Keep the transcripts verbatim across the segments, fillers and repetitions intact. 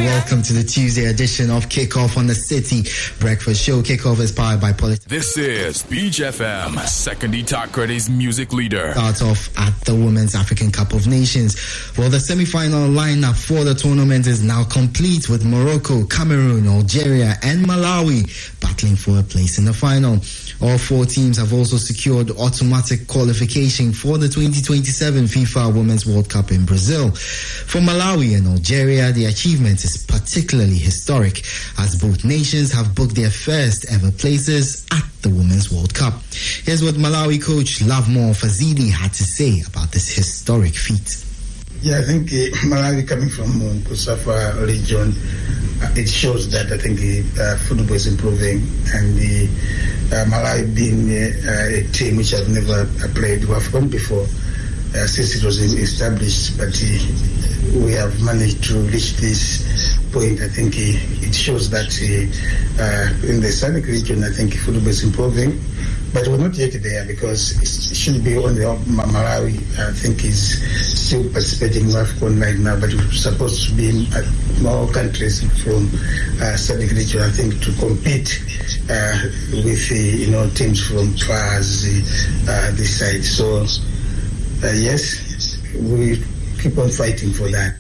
welcome to the Tuesday edition of Kickoff on the City Breakfast Show. Kickoff is powered by Politics. This is Beach F M, second Itakre's music leader. Start off at the Women's African Cup of Nations. Well, the semi-final lineup for the tournament is now complete, with Morocco, Cameroon, Algeria and Malawi battling for a place in the final. All four teams have also secured automatic qualification for the twenty twenty-seven FIFA Women's World Cup in Brazil. For Malawi and Algeria, the achievement is particularly historic, as both nations have booked their first ever places at the Women's World Cup. Here's what Malawi coach Lavmo Fazili had to say about this historic feat. Yeah, I think uh, Malawi, coming from um, Kusafa region, uh, it shows that I think uh, football is improving, and the uh, Malawi being uh, a team which has never uh, played WAFCON before uh, since it was established, but uh, we have managed to reach this point. I think uh, it shows that uh, uh, in the Sanic region, I think football is improving. But we're not yet there, because it should be only Malawi, I think, is still participating in WAFCON right now, but we're supposed to be in uh, more countries from uh, Sadiq region, I think, to compete uh, with, uh, you know, teams from far as uh, this side. So, uh, yes, we keep on fighting for that.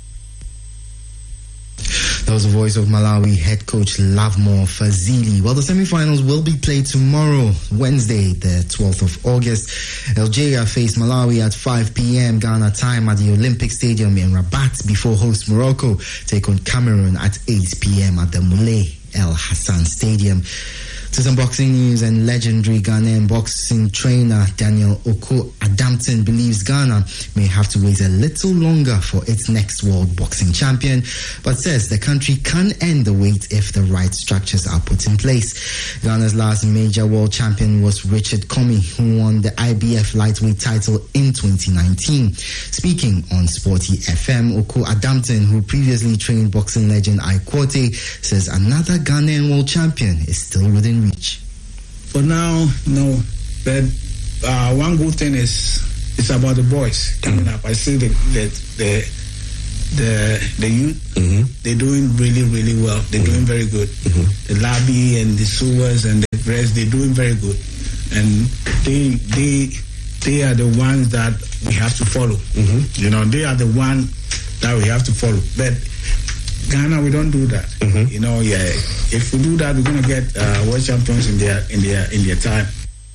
That was the voice of Malawi head coach Lavmo Fazili. Well, the semi-finals will be played tomorrow, Wednesday, the twelfth of August. Algeria face Malawi at five p.m. Ghana time at the Olympic Stadium in Rabat, before host Morocco take on Cameroon at eight p.m. at the Moulay El Hassan Stadium. To some boxing news, and legendary Ghanaian boxing trainer Daniel Oko Adamton believes Ghana may have to wait a little longer for its next world boxing champion, but says the country can end the wait if the right structures are put in place. Ghana's last major world champion was Richard Comey, who won the I B F lightweight title in twenty nineteen. Speaking on Sporty F M, Oko Adamton, who previously trained boxing legend Ikwate, says another Ghanaian world champion is still within reach. For now, no. But uh, one good thing is it's about the boys coming up. I see the the the the, the youth. Mm-hmm. They're doing really really well. They're mm-hmm. doing very good. Mm-hmm. The Labi and the Suwas and the rest, they're doing very good, and they they they are the ones that we have to follow. Mm-hmm. You know, they are the one that we have to follow. But Ghana, we don't do that. Mm-hmm. You know, yeah. If we do that, we're gonna get uh, world champions in their in their in their time.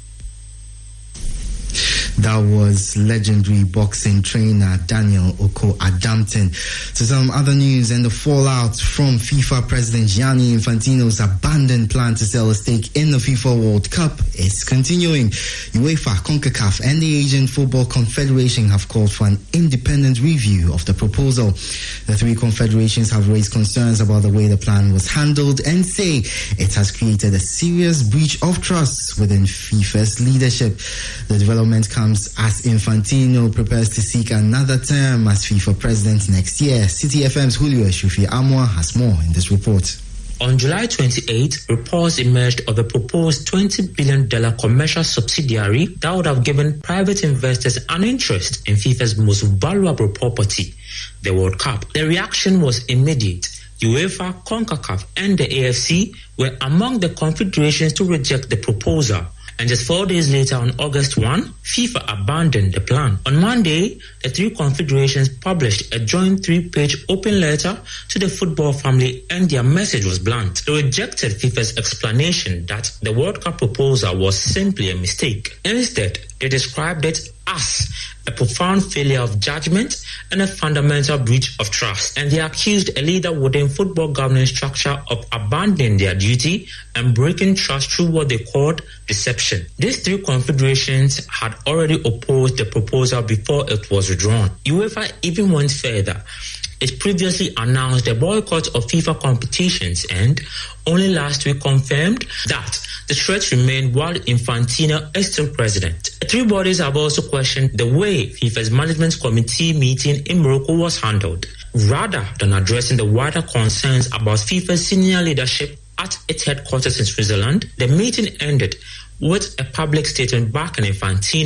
That was legendary boxing trainer Daniel Oko Adamton. To some other news, and the fallout from FIFA President Gianni Infantino's abandoned plan to sell a stake in the FIFA World Cup is continuing. UEFA, CONCACAF and the Asian Football Confederation have called for an independent review of the proposal. The three confederations have raised concerns about the way the plan was handled and say it has created a serious breach of trust within FIFA's leadership. The development comes as Infantino prepares to seek another term as FIFA president next year. City F M's Julio Eshufi Amwa has more in this report. On July twenty-eighth, reports emerged of a proposed twenty billion dollars commercial subsidiary that would have given private investors an interest in FIFA's most valuable property, the World Cup. The reaction was immediate. UEFA, CONCACAF and the A F C were among the confederations to reject the proposal. And just four days later, on August first, FIFA abandoned the plan. On Monday, the three confederations published a joint three-page open letter to the football family, and their message was blunt. They rejected FIFA's explanation that the World Cup proposal was simply a mistake. Instead, they described it as a profound failure of judgment and a fundamental breach of trust. And they accused a leader within football governance structure of abandoning their duty and breaking trust through what they called deception. These three confederations had already opposed the proposal before it was withdrawn. UEFA even went further. It previously announced the boycott of FIFA competitions and only last week confirmed that the threat remained while Infantino is still president. The three bodies have also questioned the way FIFA's management committee meeting in Morocco was handled. Rather than addressing the wider concerns about FIFA's senior leadership at its headquarters in Switzerland, the meeting ended with a public statement backing Infantino.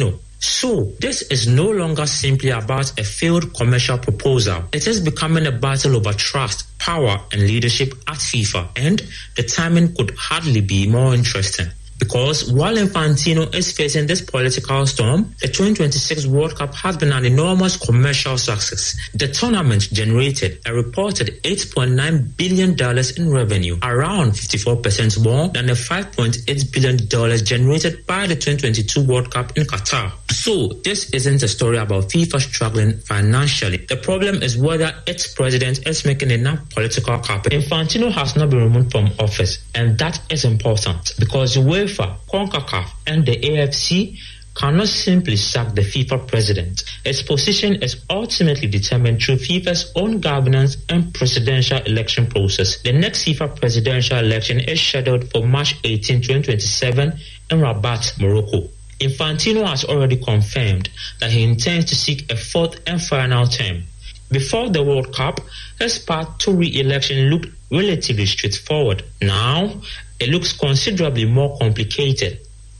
So, this is no longer simply about a failed commercial proposal. It is becoming a battle over trust, power, and leadership at FIFA, and the timing could hardly be more interesting. Because while Infantino is facing this political storm, the twenty twenty-six World Cup has been an enormous commercial success. The tournament generated a reported eight point nine billion dollars in revenue, around fifty-four percent more than the five point eight billion dollars generated by the twenty twenty-two World Cup in Qatar. So, this isn't a story about FIFA struggling financially. The problem is whether its president is making enough political capital. Infantino has not been removed from office, and that is important because UEFA, CONCACAF, and the A F C cannot simply sack the FIFA president. Its position is ultimately determined through FIFA's own governance and presidential election process. The next FIFA presidential election is scheduled for March eighteenth, twenty twenty-seven in Rabat, Morocco. Infantino has already confirmed that he intends to seek a fourth and final term. Before the World Cup, his path to re-election looked relatively straightforward. Now, it looks considerably more complicated.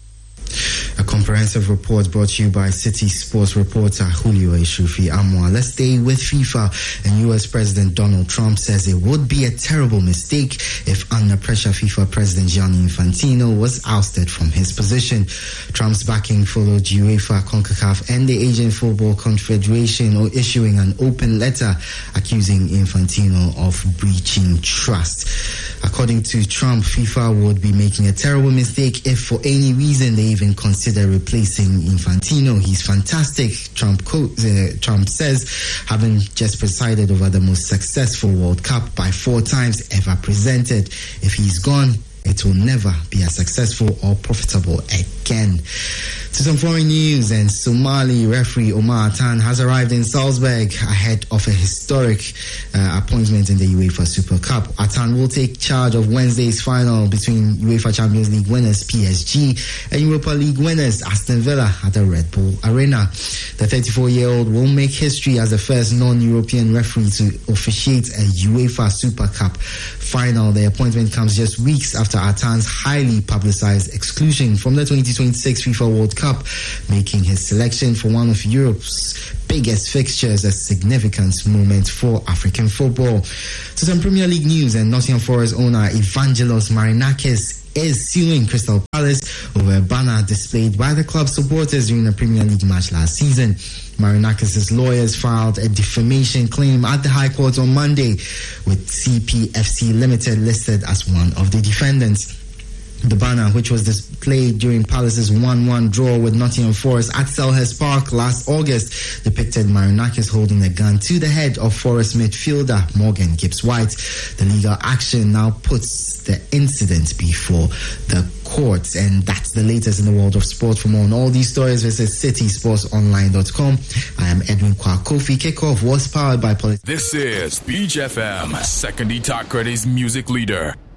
A comprehensive report brought to you by City Sports reporter Julio Eshufi Amwa. Let's stay with FIFA. And U S President Donald Trump says it would be a terrible mistake if under pressure FIFA President Gianni Infantino was ousted from his position. Trump's backing followed UEFA, CONCACAF and the Asian Football Confederation or issuing an open letter accusing Infantino of breaching trust. According to Trump, FIFA would be making a terrible mistake if for any reason they even consider replacing Infantino. He's fantastic, Trump quotes, uh, Trump says, having just presided over the most successful World Cup by four times ever presented. If he's gone, it will never be as successful or profitable again. To some foreign news, and Somali referee Omar Atan has arrived in Salzburg ahead of a historic uh, appointment in the UEFA Super Cup. Atan will take charge of Wednesday's final between UEFA Champions League winners P S G and Europa League winners Aston Villa at the Red Bull Arena. The thirty-four-year-old will make history as the first non-European referee to officiate a UEFA Super Cup final. The appointment comes just weeks after Atan's highly publicized exclusion from the twenty twenty-six FIFA World Cup, making his selection for one of Europe's biggest fixtures a significant moment for African football. To some Premier League news, and Nottingham Forest owner Evangelos Marinakis is suing Crystal Palace over a banner displayed by the club's supporters during a Premier League match last season. Marinakis' lawyers filed a defamation claim at the High Court on Monday, with C P F C Limited listed as one of the defendants. The banner, which was displayed during Palace's one one draw with Nottingham Forest at Selhurst Park last August, depicted Marinakis holding a gun to the head of Forest midfielder Morgan Gibbs-White. The legal action now puts the incident before the courts. And that's the latest in the world of sport. For more on all these stories, visit city sports online dot com. I am Edwin Kwakofi. Kickoff was powered by Polit- This is Beach F M, Second Itakredi's music leader.